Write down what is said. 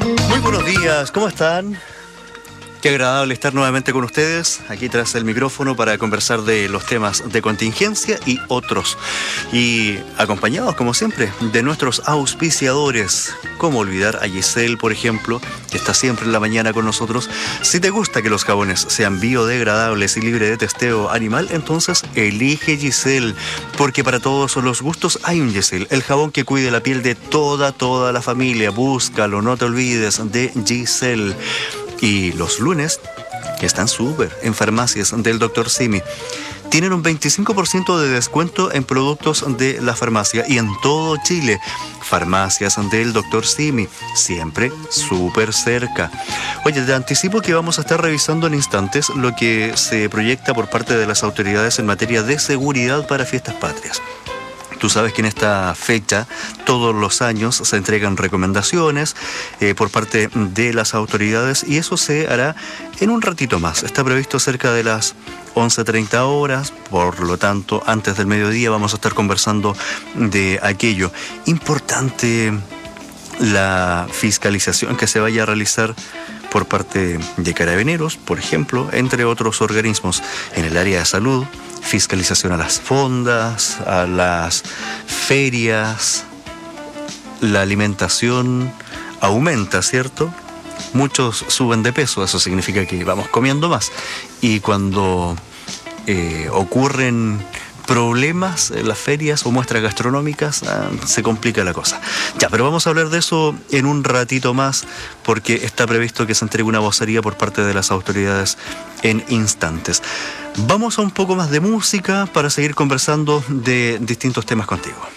Muy buenos días, ¿cómo están? Qué agradable estar nuevamente con ustedes, aquí tras el micrófono para conversar de los temas de contingencia y otros. Y acompañados, como siempre, de nuestros auspiciadores. ¿Cómo olvidar a Giselle, por ejemplo, que está siempre en la mañana con nosotros? Si te gusta que los jabones sean biodegradables y libres de testeo animal, entonces elige Giselle, porque para todos los gustos hay un Giselle, el jabón que cuide la piel de toda la familia. Búscalo, no te olvides de Giselle. Y los lunes, que están súper, en farmacias del Dr. Simi, tienen un 25% de descuento en productos de la farmacia y en todo Chile. Farmacias del Dr. Simi, siempre súper cerca. Oye, te anticipo que vamos a estar revisando en instantes lo que se proyecta por parte de las autoridades en materia de seguridad para fiestas patrias. Tú sabes que en esta fecha, todos los años, se entregan recomendaciones por parte de las autoridades y eso se hará en un ratito más. Está previsto cerca de las 11:30 horas, por lo tanto, antes del mediodía vamos a estar conversando de aquello. Importante la fiscalización que se vaya a realizar por parte de Carabineros, por ejemplo, entre otros organismos en el área de salud. Fiscalización a las fondas, a las ferias, la alimentación aumenta, ¿cierto? Muchos suben de peso, eso significa que vamos comiendo más. Y cuando ocurren problemas en las ferias o muestras gastronómicas, se complica la cosa. Ya, pero vamos a hablar de eso en un ratito más, porque está previsto que se entregue una vocería por parte de las autoridades en instantes. Vamos a un poco más de música para seguir conversando de distintos temas contigo.